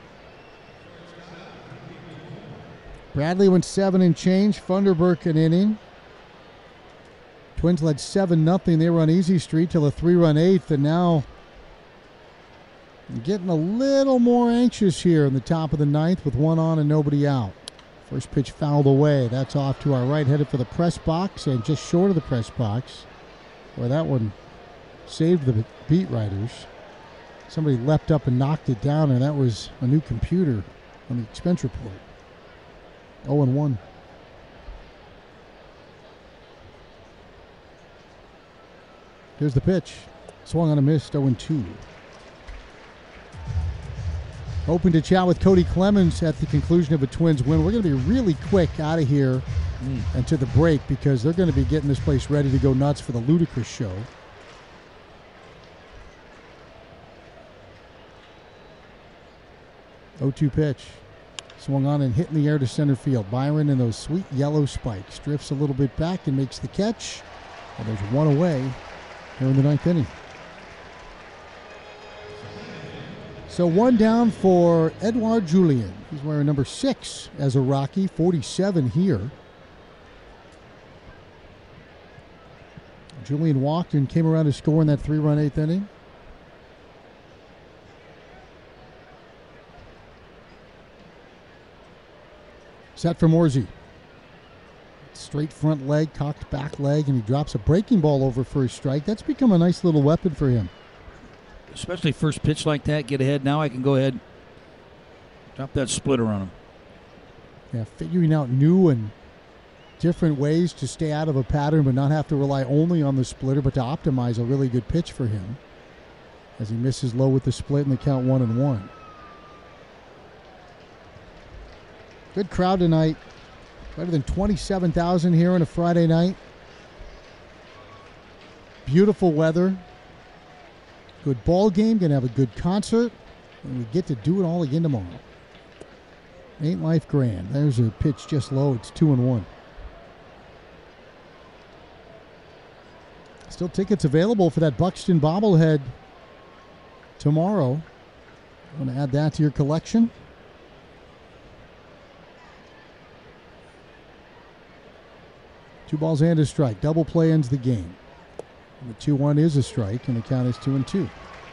Bradley went seven and change. Funderburk an inning. Twins led seven nothing. They were on easy street till a three-run eighth, and now getting a little more anxious here in the top of the ninth with one on and nobody out. First pitch fouled away. That's off to our right, headed for the press box and just short of the press box. Boy, that one saved the beat writers. Somebody leapt up and knocked it down, and that was a new computer on the expense report. oh and one. Here's the pitch. Swung on a miss, oh and two. Hoping to chat with Cody Clemens at the conclusion of a Twins win. We're going to be really quick out of here mm. and to the break because they're going to be getting this place ready to go nuts for the Ludicrous Show. oh two pitch. Swung on and hit in the air to center field. Byron in those sweet yellow spikes. Drifts a little bit back and makes the catch. And there's one away here in the ninth inning. So one down for Edouard Julien. He's wearing number six as a Rocky, forty-seven here. Julien walked and came around to score in that three-run eighth inning. Set for Morsey. Straight front leg, cocked back leg, and he drops a breaking ball over for his strike. That's become a nice little weapon for him. Especially first pitch like that, get ahead. Now I can go ahead, drop that splitter on him. Yeah, figuring out new and different ways to stay out of a pattern but not have to rely only on the splitter, but to optimize a really good pitch for him as he misses low with the split and the count one and one. Good crowd tonight. Better than twenty-seven thousand here on a Friday night. Beautiful weather. Good ball game. Going to have a good concert. And we get to do it all again tomorrow. Ain't life grand. There's a pitch just low. It's two and one. Still tickets available for that Buxton bobblehead tomorrow. Want to add that to your collection? Two balls and a strike. Double play ends the game. The two one is a strike, and the count is two and two.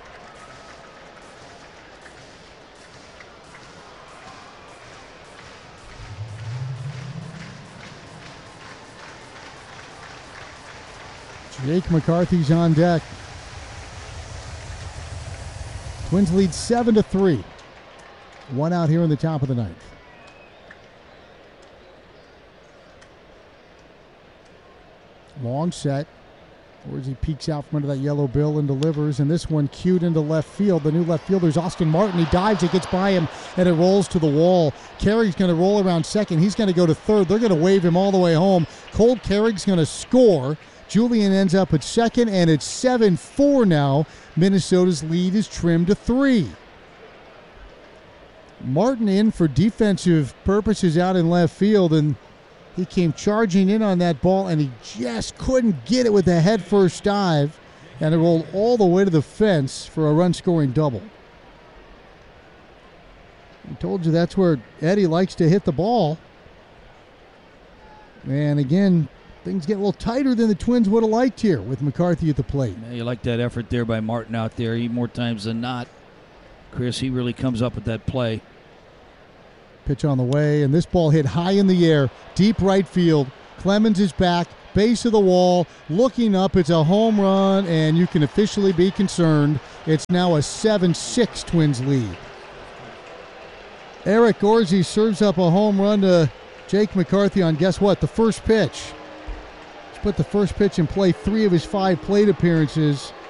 Jake McCarthy's on deck. Twins lead seven to three. One out here in the top of the ninth. Long set. Or as he peeks out from under that yellow bill and delivers, and this one cued into left field. The new left fielder's Austin Martin. He dives, it gets by him, and it rolls to the wall. Carrick's going to roll around second. He's going to go to third. They're going to wave him all the way home. Cole Carrick's going to score. Julien ends up at second, and it's seven four now. Minnesota's lead is trimmed to three. Martin in for defensive purposes out in left field, and he came charging in on that ball, and he just couldn't get it with a head-first dive, and it rolled all the way to the fence for a run-scoring double. I told you that's where Eddie likes to hit the ball. And again, things get a little tighter than the Twins would have liked here with McCarthy at the plate. Yeah, you like that effort there by Martin out there. He more times than not, Chris, he really comes up with that play. Pitch on the way, and this ball hit high in the air, deep right field. Clemens is back, base of the wall, looking up. It's a home run, and you can officially be concerned. It's now a seven six Twins lead. Eric Orsi serves up a home run to Jake McCarthy on, guess what, the first pitch. He's put the first pitch in play three of his five plate appearances.